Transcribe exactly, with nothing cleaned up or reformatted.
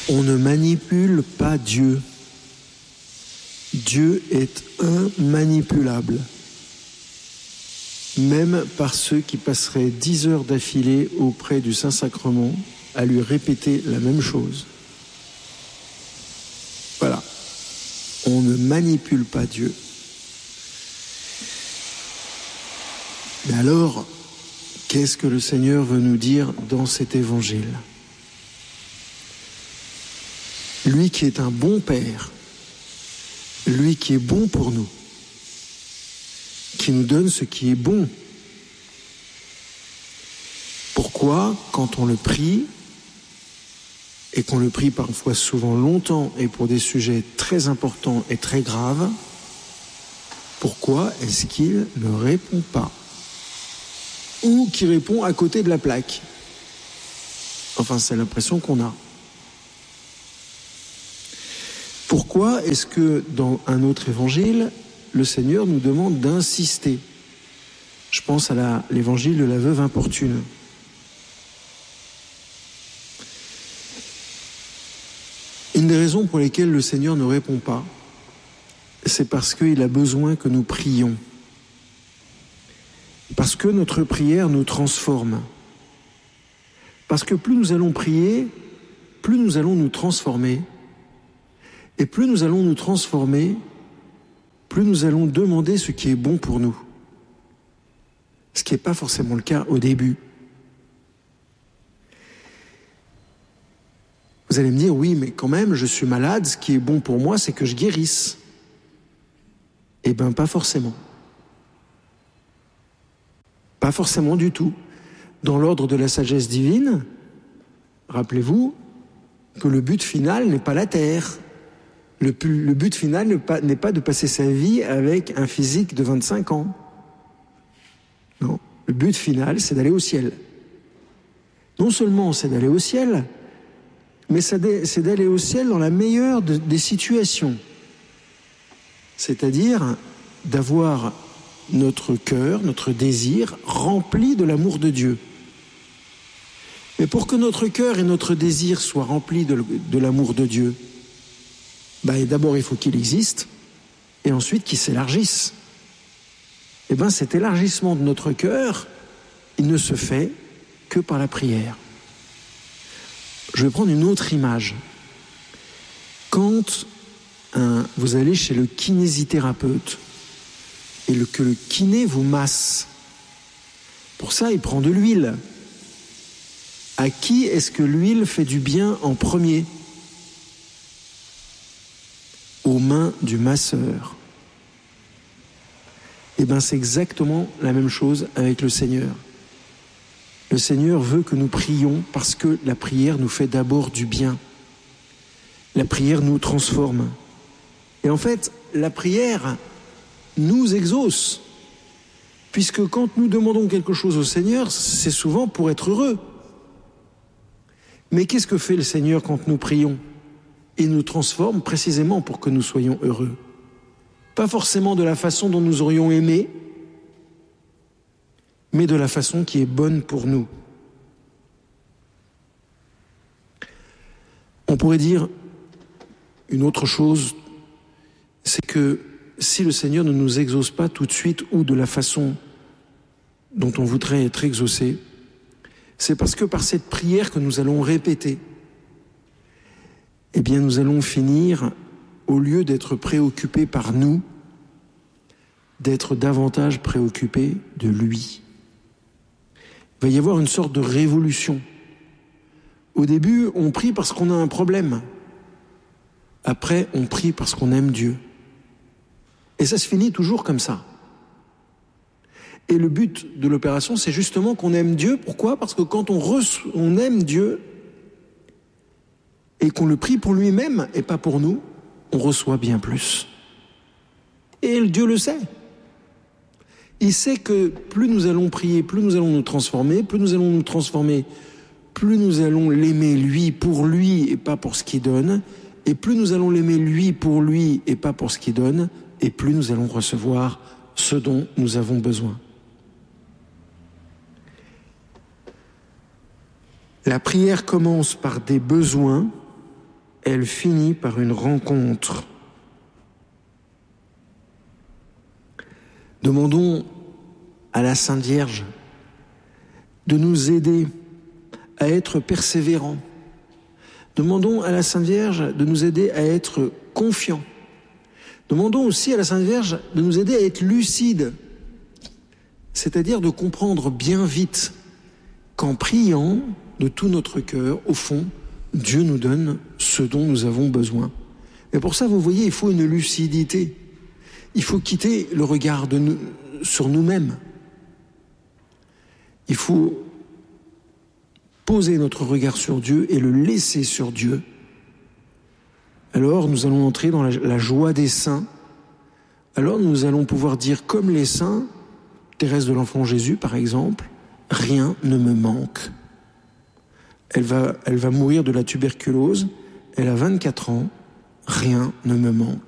On ne manipule pas Dieu. Dieu est immanipulable. Même par ceux qui passeraient dix heures d'affilée auprès du Saint-Sacrement à lui répéter la même chose. Voilà. On ne manipule pas Dieu. Mais alors, qu'est-ce que le Seigneur veut nous dire dans cet évangile ? Lui qui est un bon Père, lui qui est bon pour nous, qui nous donne ce qui est bon. Pourquoi, quand on le prie, et qu'on le prie parfois souvent longtemps et pour des sujets très importants et très graves, pourquoi est-ce qu'il ne répond pas ? Ou qu'il répond à côté de la plaque ? Enfin, c'est l'impression qu'on a. Pourquoi est-ce que dans un autre évangile, le Seigneur nous demande d'insister ? Je pense à la, l'évangile de la veuve importune. Une des raisons pour lesquelles le Seigneur ne répond pas, c'est parce qu'il a besoin que nous prions. Parce que notre prière nous transforme. Parce que plus nous allons prier, plus nous allons nous transformer. Et plus nous allons nous transformer, plus nous allons demander ce qui est bon pour nous. Ce qui n'est pas forcément le cas au début. Vous allez me dire, oui, mais quand même, je suis malade, ce qui est bon pour moi, c'est que je guérisse. Eh bien, pas forcément. Pas forcément du tout. Dans l'ordre de la sagesse divine, rappelez-vous que le but final n'est pas la terre. Le, le but final n'est pas, n'est pas de passer sa vie avec un physique de vingt-cinq ans. Non, le but final, c'est d'aller au ciel. Non seulement c'est d'aller au ciel, mais c'est d'aller au ciel dans la meilleure de, des situations. C'est-à-dire d'avoir notre cœur, notre désir rempli de l'amour de Dieu. Mais pour que notre cœur et notre désir soient remplis de, de l'amour de Dieu, ben d'abord il faut qu'il existe, et ensuite qu'il s'élargisse. Et bien cet élargissement de notre cœur, il ne se fait que par la prière. Je vais prendre une autre image. Quand un, vous allez chez le kinésithérapeute et le, que le kiné vous masse, pour ça il prend de l'huile. À qui est-ce que l'huile fait du bien en premier ? Aux mains du masseur. Eh bien, c'est exactement la même chose avec le Seigneur. Le Seigneur veut que nous prions parce que la prière nous fait d'abord du bien. La prière nous transforme. Et en fait, la prière nous exauce. Puisque quand nous demandons quelque chose au Seigneur, c'est souvent pour être heureux. Mais qu'est-ce que fait le Seigneur quand nous prions ? Il nous transforme précisément pour que nous soyons heureux. Pas forcément de la façon dont nous aurions aimé, mais de la façon qui est bonne pour nous. On pourrait dire une autre chose, c'est que si le Seigneur ne nous exauce pas tout de suite ou de la façon dont on voudrait être exaucé, c'est parce que par cette prière que nous allons répéter, eh bien nous allons finir, au lieu d'être préoccupés par nous, d'être davantage préoccupés de lui. Il va y avoir une sorte de révolution. Au début, on prie parce qu'on a un problème. Après, on prie parce qu'on aime Dieu. Et ça se finit toujours comme ça. Et le but de l'opération, c'est justement qu'on aime Dieu. Pourquoi ? Parce que quand on, reçoit, on aime Dieu et qu'on le prie pour lui-même et pas pour nous, on reçoit bien plus. Et Dieu le sait. Il sait que plus nous allons prier, plus nous allons nous transformer, plus nous allons nous transformer, plus nous allons l'aimer lui pour lui et pas pour ce qu'il donne, et plus nous allons l'aimer lui pour lui et pas pour ce qu'il donne, et plus nous allons recevoir ce dont nous avons besoin. La prière commence par des besoins elle finit par une rencontre. Demandons à la Sainte Vierge de nous aider à être persévérants. Demandons à la Sainte Vierge de nous aider à être confiants. Demandons aussi à la Sainte Vierge de nous aider à être lucides, c'est-à-dire de comprendre bien vite qu'en priant de tout notre cœur, au fond, Dieu nous donne ce dont nous avons besoin. Et pour ça, vous voyez, il faut une lucidité. Il faut quitter le regard de nous, sur nous-mêmes. Il faut poser notre regard sur Dieu et le laisser sur Dieu. Alors nous allons entrer dans la, la joie des saints. Alors nous allons pouvoir dire comme les saints, Thérèse de l'Enfant Jésus par exemple, rien ne me manque. Elle va, elle va mourir de la tuberculose, elle a vingt-quatre ans, rien ne me manque.